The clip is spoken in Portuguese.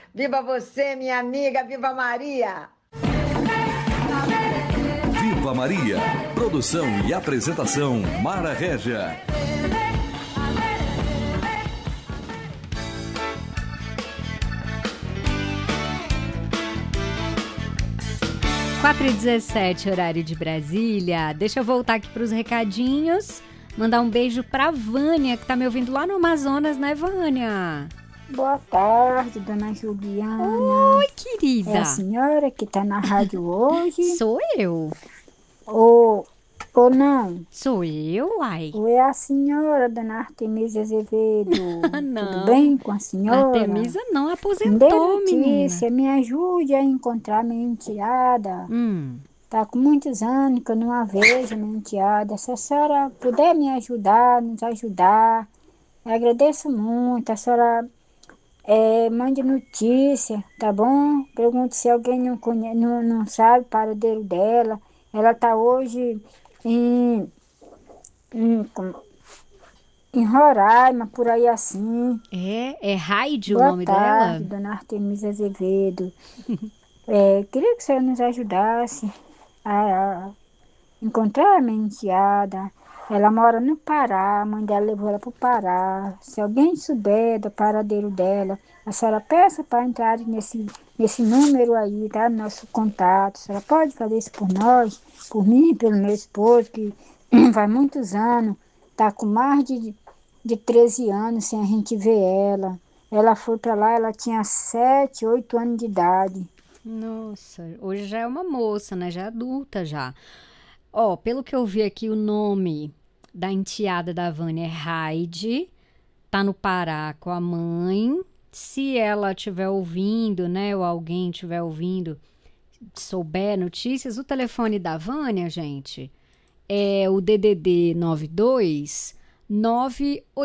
Viva você, minha amiga, viva Maria! Viva Maria! Produção e apresentação, Mara Régia. Quatro e 17, horário de Brasília. Deixa eu voltar aqui para os recadinhos. Mandar um beijo para Vânia, que tá me ouvindo lá no Amazonas, né, Vânia? Boa tarde, dona Juliana. Oi, querida. É a senhora que tá na rádio hoje? Sou eu. Ou não? Sou eu, uai. Ou é a senhora, dona Artemisa Azevedo? Não. Tudo bem com a senhora? Artemisa não, Me dê aposentou, notícia, menina. me ajude a encontrar minha enteada. Tá com muitos anos que eu não a vejo, minha enteada. Se a senhora puder me ajudar, nos ajudar, eu agradeço muito. A senhora mande notícia, tá bom? Pergunte se alguém não sabe o paradeiro dela. Ela tá hoje em, em Roraima, por aí assim. É Raide o Boa nome tarde, dela? dona Artemisa Azevedo. Queria que a senhora nos ajudasse a encontrar a minha enteada. Ela mora no Pará, a mãe dela levou ela para o Pará. Se alguém souber do paradeiro dela, a senhora peça para entrar nesse número aí, tá? Nosso contato. A senhora pode fazer isso por nós, por mim, pelo meu esposo, que vai muitos anos, tá com mais de 13 anos sem a gente ver ela. Ela foi para lá, ela tinha 7, 8 anos de idade. Nossa, hoje já é uma moça, né? Já é adulta já. Ó, pelo que eu vi aqui, o nome da enteada da Vânia é Raide, tá no Pará com a mãe. Se ela estiver ouvindo, né, ou alguém estiver ouvindo, souber notícias, o telefone da Vânia, gente, é o DDD 92 98